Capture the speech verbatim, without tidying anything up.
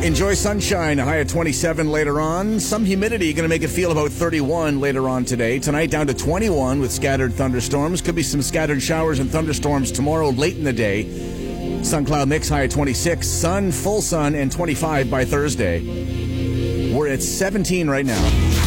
Enjoy sunshine, a high of twenty-seven later on. Some humidity, going to make it feel about thirty-one later on today. Tonight down to twenty-one with scattered thunderstorms. Could be some scattered showers and thunderstorms tomorrow late in the day. Sun cloud mix, high of twenty-six. Sun, full sun, and twenty-five by Thursday. We're at seventeen right now.